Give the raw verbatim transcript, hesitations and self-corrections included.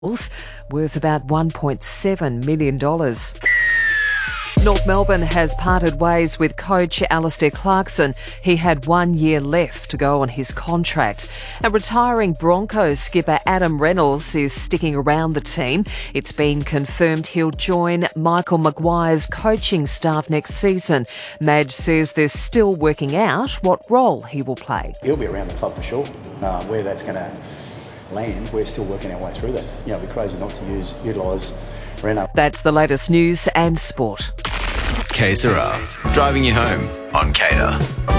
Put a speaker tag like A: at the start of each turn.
A: worth about one point seven million dollars. North Melbourne has parted ways with coach Alastair Clarkson. He had one year left to go on his contract. And retiring Broncos skipper Adam Reynolds is sticking around the team. It's been confirmed he'll join Michael Maguire's coaching staff next season. Madge says they're still working out what role he will play.
B: He'll be around the club for sure. Uh, where that's going to land, we're still working our way through that. You know, it'd be crazy not to use utilise Reno.
A: That's the latest news and sport.
C: K Sarah, driving you home on Cater.